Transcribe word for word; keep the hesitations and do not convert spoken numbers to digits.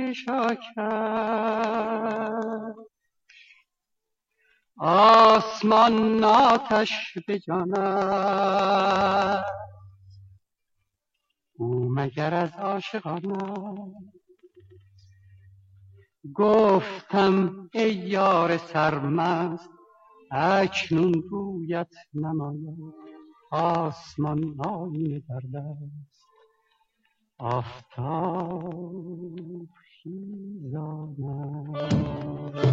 شکر آسمان آتش به جان است او مگر از عاشقان است گفتم ای یار سرمست اکنون رویت نماید آسمان آینه در دست آفتاب خیزان است